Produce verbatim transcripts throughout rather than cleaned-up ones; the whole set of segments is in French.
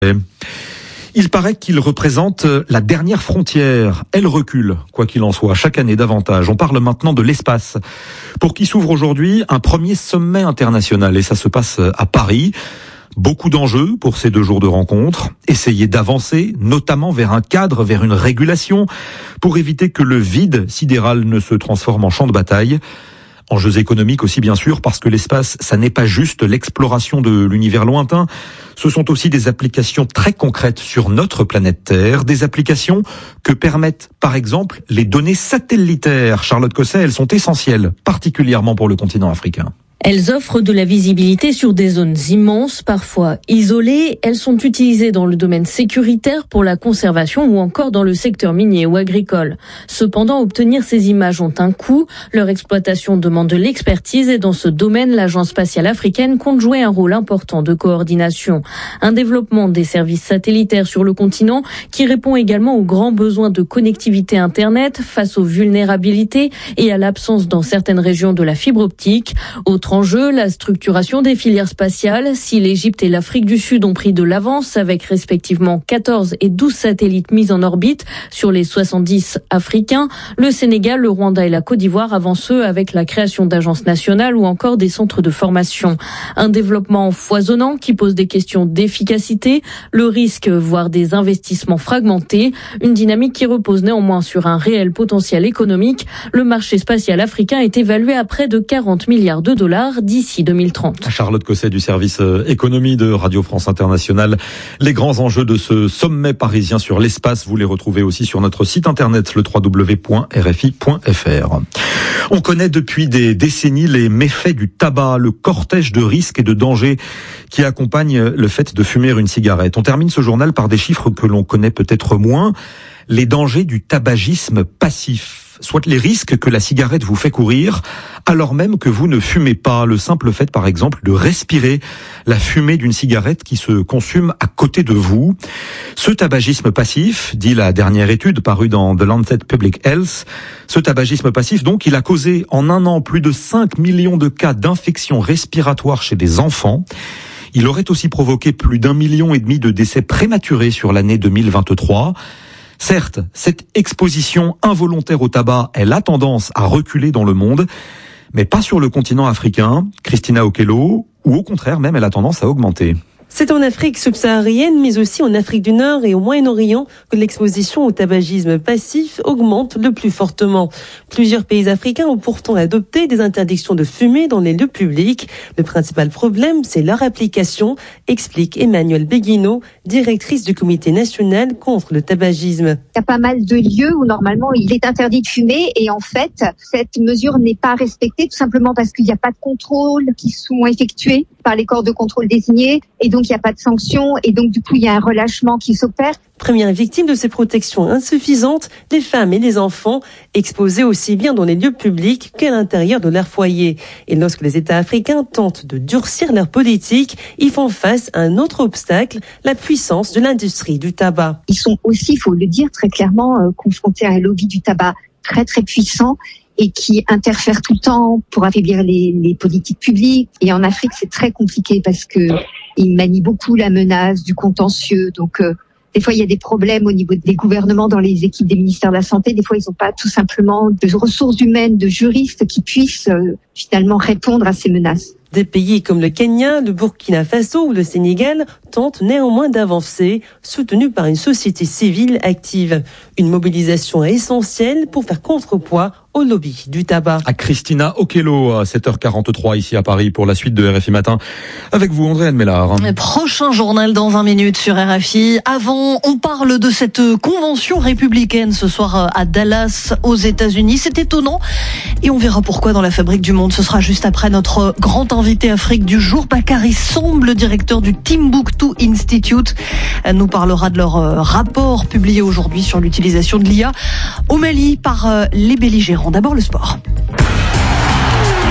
Il paraît qu'il représente la dernière frontière. Elle recule, quoi qu'il en soit, chaque année davantage. On parle maintenant de l'espace, pour qui s'ouvre aujourd'hui un premier sommet international. Et ça se passe à Paris. Beaucoup d'enjeux pour ces deux jours de rencontre. Essayer d'avancer, notamment vers un cadre, vers une régulation, pour éviter que le vide sidéral ne se transforme en champ de bataille. Enjeux économiques aussi, bien sûr, parce que l'espace, ça n'est pas juste l'exploration de l'univers lointain. Ce sont aussi des applications très concrètes sur notre planète Terre, des applications que permettent, par exemple, les données satellitaires. Charlotte Cosset, elles sont essentielles, particulièrement pour le continent africain. Elles offrent de la visibilité sur des zones immenses, parfois isolées. Elles sont utilisées dans le domaine sécuritaire pour la conservation ou encore dans le secteur minier ou agricole. Cependant, obtenir ces images ont un coût. Leur exploitation demande de l'expertise et dans ce domaine, l'Agence spatiale africaine compte jouer un rôle important de coordination. Un développement des services satellitaires sur le continent qui répond également aux grands besoins de connectivité Internet face aux vulnérabilités et à l'absence dans certaines régions de la fibre optique. Autre enjeu, la structuration des filières spatiales. Si l'Égypte et l'Afrique du Sud ont pris de l'avance avec respectivement quatorze et douze satellites mis en orbite sur les soixante-dix africains, le Sénégal, le Rwanda et la Côte d'Ivoire avancent eux avec la création d'agences nationales ou encore des centres de formation. Un développement foisonnant qui pose des questions d'efficacité, le risque, voire des investissements fragmentés, une dynamique qui repose néanmoins sur un réel potentiel économique. Le marché spatial africain est évalué à près de quarante milliards de dollars d'ici deux mille trente. Charlotte Cosset du service économie de Radio France Internationale. Les grands enjeux de ce sommet parisien sur l'espace, vous les retrouvez aussi sur notre site internet, le w w w point r f i point f r. On connaît depuis des décennies les méfaits du tabac, le cortège de risques et de dangers qui accompagne le fait de fumer une cigarette. On termine ce journal par des chiffres que l'on connaît peut-être moins. Les dangers du tabagisme passif, soit les risques que la cigarette vous fait courir, alors même que vous ne fumez pas. Le simple fait, par exemple, de respirer la fumée d'une cigarette qui se consume à côté de vous. Ce tabagisme passif, dit la dernière étude parue dans The Lancet Public Health, ce tabagisme passif, donc, il a causé en un an plus de cinq millions de cas d'infections respiratoires chez des enfants. Il aurait aussi provoqué plus d'un million et demi de décès prématurés sur l'année deux mille vingt-trois. Certes, cette exposition involontaire au tabac, elle a tendance à reculer dans le monde, mais pas sur le continent africain, Christina Okello, ou au contraire même, elle a tendance à augmenter. C'est en Afrique subsaharienne, mais aussi en Afrique du Nord et au Moyen-Orient que l'exposition au tabagisme passif augmente le plus fortement. Plusieurs pays africains ont pourtant adopté des interdictions de fumer dans les lieux publics. Le principal problème, c'est leur application, explique Emmanuelle Beguino, directrice du comité national contre le tabagisme. Il y a pas mal de lieux où normalement il est interdit de fumer et en fait, cette mesure n'est pas respectée tout simplement parce qu'il n'y a pas de contrôles qui sont effectués par les corps de contrôle désignés et donc il n'y a pas de sanctions et donc du coup il y a un relâchement qui s'opère. Première victime de ces protections insuffisantes, les femmes et les enfants, exposés aussi bien dans les lieux publics qu'à l'intérieur de leur foyer. Et lorsque les États africains tentent de durcir leur politique, ils font face à un autre obstacle, la puissance de l'industrie du tabac. Ils sont aussi, il faut le dire très clairement, euh, confrontés à un lobby du tabac très très puissant et qui interfère tout le temps pour affaiblir les, les politiques publiques. Et en Afrique, c'est très compliqué parce que ils manient beaucoup la menace du contentieux. Donc, euh, des fois, il y a des problèmes au niveau des gouvernements dans les équipes des ministères de la Santé. Des fois, ils n'ont pas tout simplement de ressources humaines, de juristes qui puissent euh, finalement répondre à ces menaces. Des pays comme le Kenya, le Burkina Faso ou le Sénégal tentent néanmoins d'avancer, soutenus par une société civile active. Une mobilisation essentielle pour faire contrepoids au lobby du tabac. À Christina Okello, à sept heures quarante-trois ici à Paris pour la suite de R F I Matin. Avec vous, Andréane Mélard. Prochain journal dans vingt minutes sur R F I. Avant, on parle de cette convention républicaine ce soir à Dallas, aux États-Unis. C'est étonnant et on verra pourquoi dans la Fabrique du Monde. Ce sera juste après notre grand invité Afrique du jour. Bakary Somb, le directeur du Timbuktu Institute, nous parlera de leur rapport publié aujourd'hui sur l'utilisation de l'I A au Mali par les belligérants. D'abord le sport.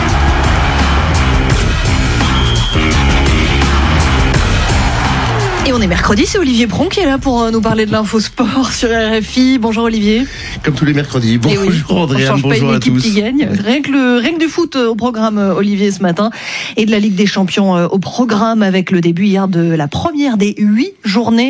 Et on on est mercredi, c'est Olivier Pron qui est là pour nous parler de l'info sport sur R F I. Bonjour Olivier. Comme tous les mercredis. Bonjour oui, Andréane, bonjour à tous. On change pas une équipe qui gagne. Rien que, le, rien que du foot au programme, Olivier, ce matin, et de la Ligue des Champions au programme avec le début hier de la première des huit journées